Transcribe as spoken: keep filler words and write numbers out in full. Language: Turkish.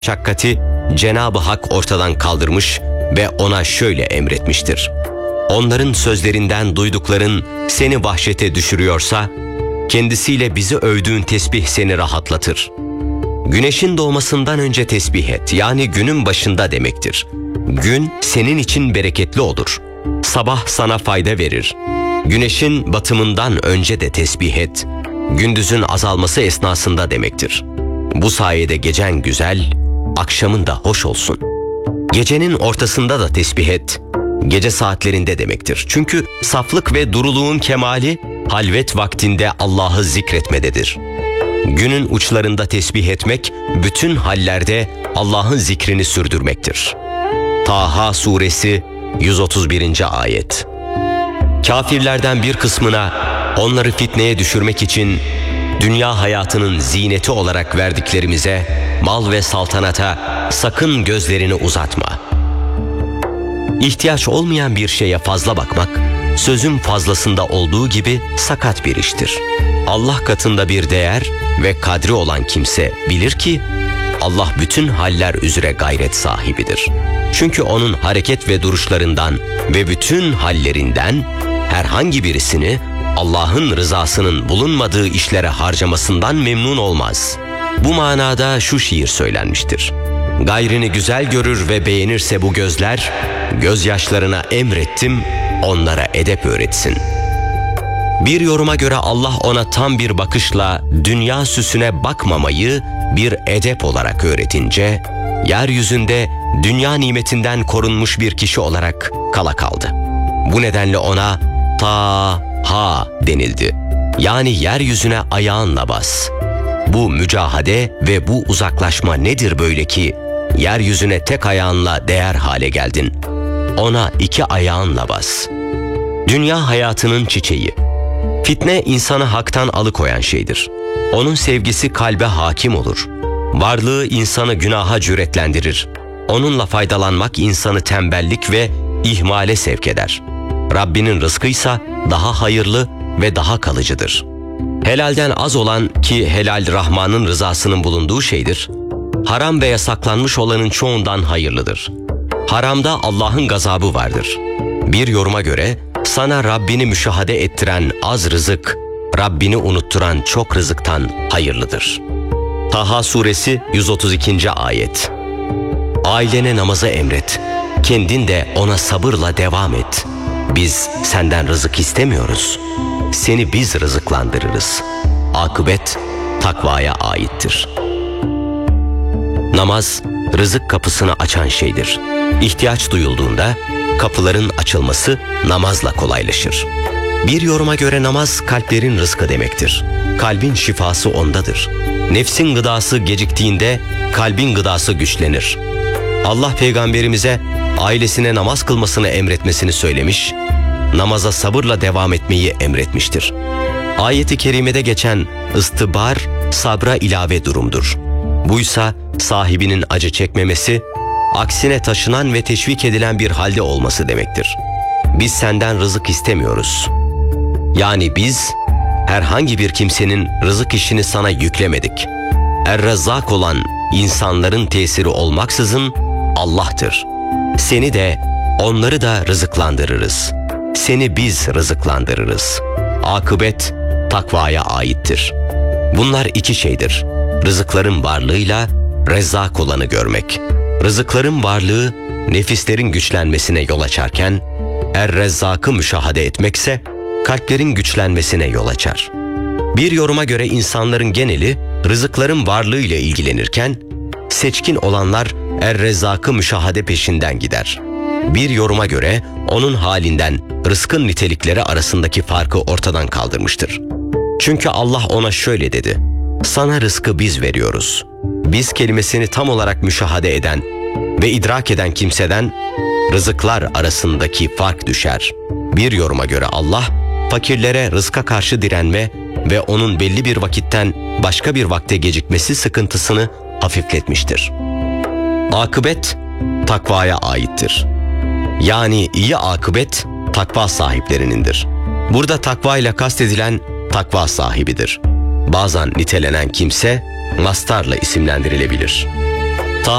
meşakkati Cenab-ı Hak ortadan kaldırmış ve ona şöyle emretmiştir: onların sözlerinden duydukların seni vahşete düşürüyorsa, kendisiyle bizi övdüğün tesbih seni rahatlatır. Güneşin doğmasından önce tesbih et, yani günün başında demektir. Gün senin için bereketli olur. Sabah sana fayda verir. Güneşin batımından önce de tesbih et, gündüzün azalması esnasında demektir. Bu sayede gecen güzel, akşamın da hoş olsun. Gecenin ortasında da tesbih et, gece saatlerinde demektir. Çünkü saflık ve duruluğun kemali, halvet vaktinde Allah'ı zikretmededir. Günün uçlarında tesbih etmek, bütün hallerde Allah'ın zikrini sürdürmektir. Taha Suresi yüz otuz birinci ayet. Kafirlerden bir kısmına onları fitneye düşürmek için dünya hayatının zineti olarak verdiklerimize, mal ve saltanata sakın gözlerini uzatma. İhtiyaç olmayan bir şeye fazla bakmak, sözün fazlasında olduğu gibi sakat bir iştir. Allah katında bir değer ve kadri olan kimse bilir ki Allah bütün haller üzere gayret sahibidir. Çünkü onun hareket ve duruşlarından ve bütün hallerinden herhangi birisini Allah'ın rızasının bulunmadığı işlere harcamasından memnun olmaz. Bu manada şu şiir söylenmiştir: gayrini güzel görür ve beğenirse bu gözler, gözyaşlarına emrettim, onlara edep öğretsin. Bir yoruma göre Allah ona tam bir bakışla dünya süsüne bakmamayı bir edep olarak öğretince, yeryüzünde dünya nimetinden korunmuş bir kişi olarak kala kaldı. Bu nedenle ona Ta-ha denildi. Yani yeryüzüne ayağınla bas. Bu mücahade ve bu uzaklaşma nedir böyle ki yeryüzüne tek ayağınla değer hale geldin? Ona iki ayağınla bas. Dünya hayatının çiçeği. Fitne insanı haktan alıkoyan şeydir. Onun sevgisi kalbe hakim olur. Varlığı insanı günaha cüretlendirir. Onunla faydalanmak insanı tembellik ve ihmale sevk eder. Rabbinin rızkıysa daha hayırlı ve daha kalıcıdır. Helalden az olan, ki helal Rahman'ın rızasının bulunduğu şeydir, haram ve yasaklanmış olanın çoğundan hayırlıdır. Haramda Allah'ın gazabı vardır. Bir yoruma göre sana Rabbini müşahede ettiren az rızık, Rabbini unutturan çok rızıktan hayırlıdır. Taha Suresi yüz otuz ikinci ayet. Ailene namazı emret, kendin de ona sabırla devam et. Biz senden rızık istemiyoruz, seni biz rızıklandırırız. Akıbet takvaya aittir. Namaz, rızık kapısını açan şeydir. İhtiyaç duyulduğunda kapıların açılması namazla kolaylaşır. Bir yoruma göre namaz kalplerin rızkı demektir. Kalbin şifası ondadır. Nefsin gıdası geciktiğinde kalbin gıdası güçlenir. Allah peygamberimize ailesine namaz kılmasını emretmesini söylemiş, namaza sabırla devam etmeyi emretmiştir. Ayet-i kerimede geçen ıstıbar, sabra ilave durumdur. Buysa sahibinin acı çekmemesi, aksine taşınan ve teşvik edilen bir halde olması demektir. Biz senden rızık istemiyoruz. Yani biz herhangi bir kimsenin rızık işini sana yüklemedik. Er-Rezzak olan insanların tesiri olmaksızın Allah'tır. Seni de onları da rızıklandırırız. Seni biz rızıklandırırız. Akıbet takvaya aittir. Bunlar iki şeydir: rızıkların varlığıyla Rezzak olanı görmek. Rızıkların varlığı nefislerin güçlenmesine yol açarken, Er-Rezzak'ı müşahede etmekse kalplerin güçlenmesine yol açar. Bir yoruma göre insanların geneli rızıkların varlığıyla ilgilenirken, seçkin olanlar Er-Rezzak'ı müşahede peşinden gider. Bir yoruma göre onun halinden rızkın nitelikleri arasındaki farkı ortadan kaldırmıştır. Çünkü Allah ona şöyle dedi: sana rızkı biz veriyoruz. Biz kelimesini tam olarak müşahede eden ve idrak eden kimseden rızıklar arasındaki fark düşer. Bir yoruma göre Allah, fakirlere rızka karşı direnme ve onun belli bir vakitten başka bir vakte gecikmesi sıkıntısını hafifletmiştir. Akıbet takvaya aittir. Yani iyi akıbet takva sahiplerinindir. Burada takva ile kastedilen takva sahibidir. Bazen nitelenen kimse mastarla isimlendirilebilir.